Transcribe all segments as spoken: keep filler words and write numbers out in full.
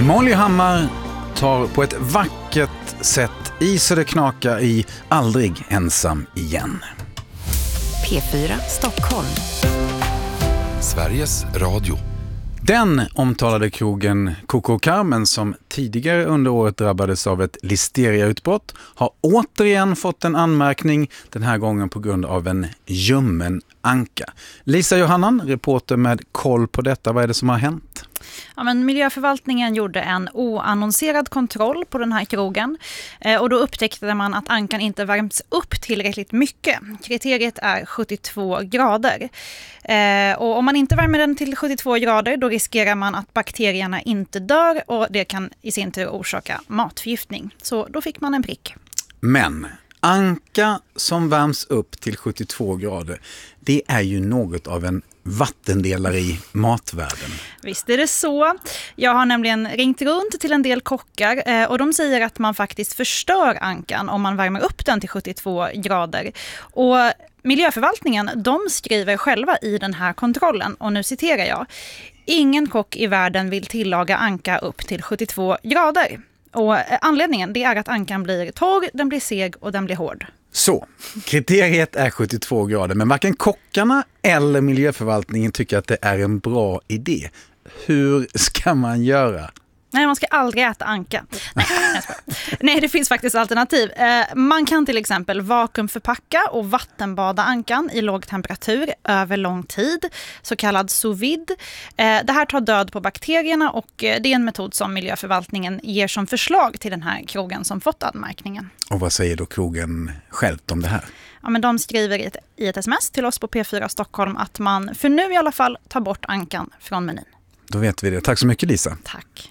Molly Hammar tar på ett vackert sätt i så det knakar i Aldrig ensam igen. P fyra Stockholm. Sveriges Radio. Den omtalade krogen Coco Carmen som tidigare under året drabbades av ett listeriautbrott har återigen fått en anmärkning, den här gången på grund av en ljummen anka. Lisa Johannan, reporter med koll på detta, vad är det som har hänt? Ja, men miljöförvaltningen gjorde en oannonserad kontroll på den här krogen eh, och då upptäckte man att ankan inte värmts upp tillräckligt mycket. Kriteriet är sjuttiotvå grader. Eh, och om man inte värmer den till sjuttiotvå grader då riskerar man att bakterierna inte dör och det kan i sin tur orsaka matförgiftning. Så då fick man en prick. Men anka som värms upp till sjuttiotvå grader, det är ju något av en vattendelare i matvärlden. Visst är det så. Jag har nämligen ringt runt till en del kockar eh, och de säger att man faktiskt förstör ankan om man värmer upp den till sjuttiotvå grader. Och miljöförvaltningen, de skriver själva i den här kontrollen, och nu citerar jag: ingen kock i världen vill tillaga anka upp till sjuttiotvå grader. Och anledningen det är att ankan blir torr, den blir seg och den blir hård. Så, kriteriet är sjuttiotvå grader, men varken kockarna eller miljöförvaltningen tycker att det är en bra idé. Hur ska man göra? Nej, man ska aldrig äta anka. Nej, nej, nej, det finns faktiskt alternativ. Eh, man kan till exempel vakuumförpacka och vattenbada ankan i låg temperatur över lång tid, så kallad sous vide. Eh, det här tar död på bakterierna och eh, det är en metod som miljöförvaltningen ger som förslag till den här krogen som fått anmärkningen. Och vad säger då krogen själv om det här? Ja, men de skriver i ett, i ett sms till oss på P fyra Stockholm att man för nu i alla fall tar bort ankan från menyn. Då vet vi det. Tack så mycket, Lisa. Tack.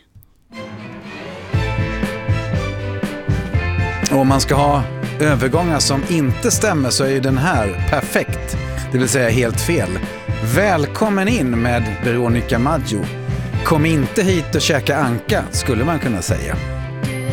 Och om man ska ha övergångar som inte stämmer så är ju den här perfekt, det vill säga helt fel. Välkommen in med Veronica Maggio. Kom inte hit och käka anka, skulle man kunna säga.